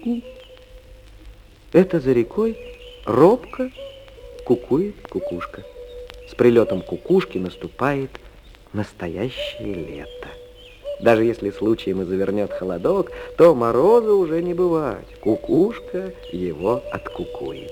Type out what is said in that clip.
летний. Это за рекой робко кукует кукушка. С прилетом кукушки наступает настоящее лето. Даже если случаем и завернет холодок, то мороза уже не бывать. Кукушка его откукует.